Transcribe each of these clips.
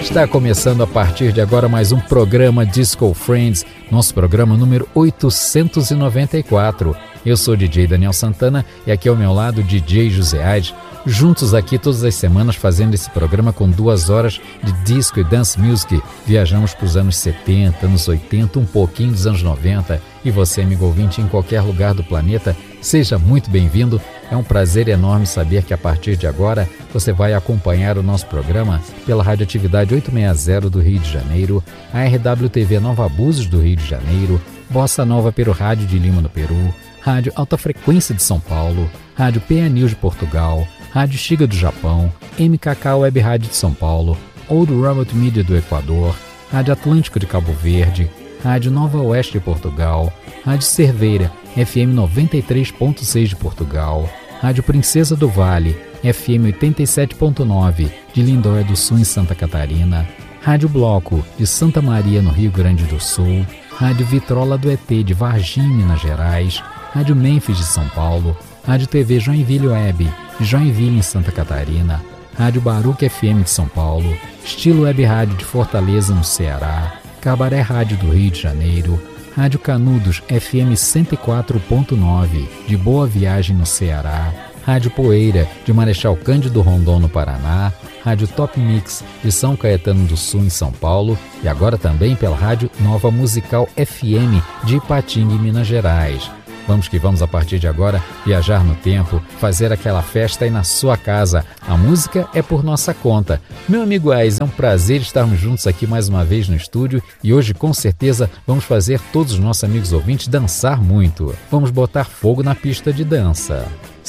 Está começando a partir de agora mais um programa Disco Friends, nosso programa número 894. Eu sou o DJ Daniel Santana e aqui ao meu lado o DJ José Aires, juntos aqui todas as semanas fazendo esse programa com 2 horas de disco e dance music. Viajamos para os anos 70, anos 80, um pouquinho dos anos 90. E você, amigo ouvinte, em qualquer lugar do planeta, seja muito bem-vindo. É um prazer enorme saber que a partir de agora você vai acompanhar o nosso programa pela Radioatividade 860 do Rio de Janeiro, a RWTV Nova Búzios do Rio de Janeiro, Bossa Nova pelo Rádio de Lima no Peru, Rádio Alta Frequência de São Paulo, Rádio PA News de Portugal, Rádio Xiga do Japão, MKK Web Rádio de São Paulo, Old Robot Media do Equador, Rádio Atlântico de Cabo Verde, Rádio Nova Oeste de Portugal, Rádio Cerveira, FM 93.6 de Portugal, Rádio Princesa do Vale, FM 87.9 de Lindóia do Sul em Santa Catarina, Rádio Bloco de Santa Maria no Rio Grande do Sul, Rádio Vitrola do ET de Varginha, Minas Gerais, Rádio Memphis de São Paulo, Rádio TV Joinville Web de Joinville em Santa Catarina, Rádio Baruch FM de São Paulo, Estilo Web Rádio de Fortaleza no Ceará, Cabaré Rádio do Rio de Janeiro, Rádio Canudos FM 104.9 de Boa Viagem no Ceará, Rádio Poeira de Marechal Cândido Rondon no Paraná, Rádio Top Mix de São Caetano do Sul em São Paulo e agora também pela Rádio Nova Musical FM de Ipatinga em Minas Gerais. Vamos que vamos a partir de agora viajar no tempo, fazer aquela festa aí na sua casa. A música é por nossa conta. Meu amigo Ais, é um prazer estarmos juntos aqui mais uma vez no estúdio e hoje com certeza vamos fazer todos os nossos amigos ouvintes dançar muito. Vamos botar fogo na pista de dança.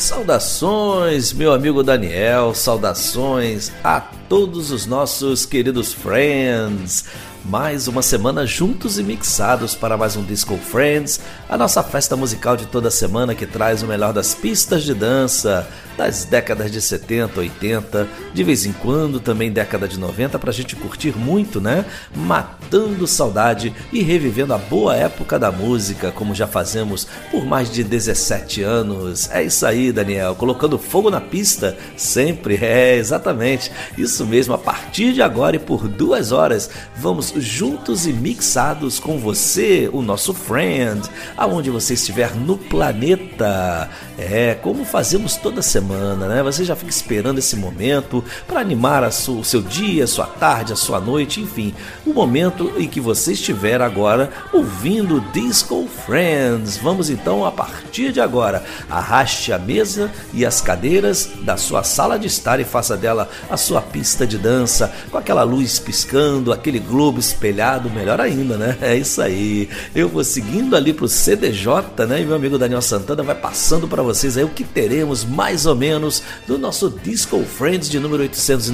Saudações, meu amigo Daniel, saudações a todos os nossos queridos friends. Mais uma semana juntos e mixados para mais um Disco Friends, a nossa festa musical de toda semana que traz o melhor das pistas de dança das décadas de 70, 80, de vez em quando também década de 90 pra gente curtir muito, né? Matando saudade e revivendo a boa época da música, como já fazemos por mais de 17 anos. É isso aí, Daniel, colocando fogo na pista sempre, exatamente, isso mesmo. A partir de agora e por 2 horas vamos juntos e mixados com você, o nosso friend, aonde você estiver no planeta. Como fazemos toda semana, né? Você já fica esperando esse momento para animar o seu dia, a sua tarde, a sua noite, enfim, o momento em que você estiver agora ouvindo Disco Friends. Vamos então, a partir de agora, arraste a mesa e as cadeiras da sua sala de estar e faça dela a sua pista de dança, com aquela luz piscando, aquele globo espelhado, melhor ainda, né? É isso aí. Eu vou seguindo ali pro CDJ, né? E meu amigo Daniel Santana vai passando para vocês aí o que teremos mais ou menos do nosso Disco Friends de número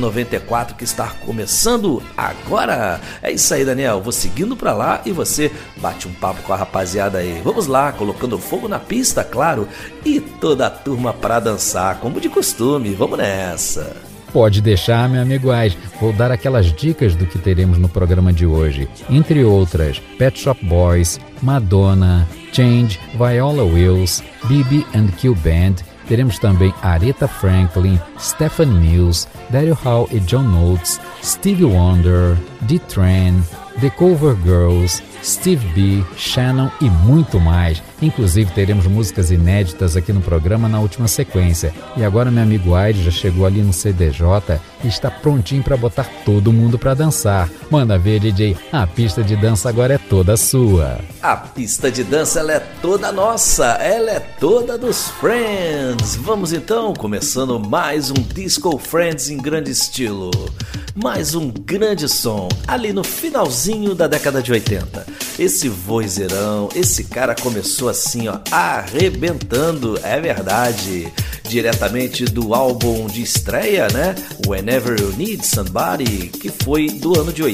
894 que está começando agora. É isso aí, Daniel. Vou seguindo para lá e você bate um papo com a rapaziada aí. Vamos lá, colocando fogo na pista, claro, e toda a turma para dançar, como de costume. Vamos nessa. Pode deixar, meu amigo Ais. Vou dar aquelas dicas do que teremos no programa de hoje. Entre outras, Pet Shop Boys, Madonna, Change, Viola Wills, BB&Q Band. Teremos também Aretha Franklin, Stephanie Mills, Daryl Hall e John Oates, Stevie Wonder, D-Train, The Cover Girls, Steve B, Shannon e muito mais. Inclusive teremos músicas inéditas aqui no programa na última sequência. E agora meu amigo Aide já chegou ali no CDJ e está prontinho para botar todo mundo para dançar. Manda ver, DJ, a pista de dança agora é toda sua. A pista de dança ela é toda nossa, ela é toda dos Friends. Vamos então, começando mais um Disco Friends em grande estilo. Mais um grande som, ali no finalzinho da década de 80. Esse vozeirão, esse cara começou assim, ó, arrebentando, é verdade. Diretamente do álbum de estreia, né? Whenever You Need Somebody, que foi do ano de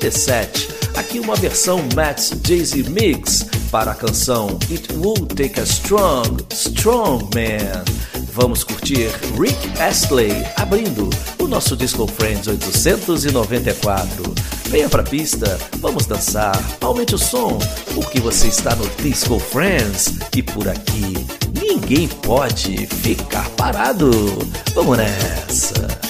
87. Aqui uma versão Matt's Jay-Z Mix para a canção It Will Take a Strong Man. Vamos curtir Rick Astley abrindo o nosso Disco Friends 894. Venha pra pista, vamos dançar, aumente o som, porque você está no Disco Friends e por aqui ninguém pode ficar parado. Vamos nessa!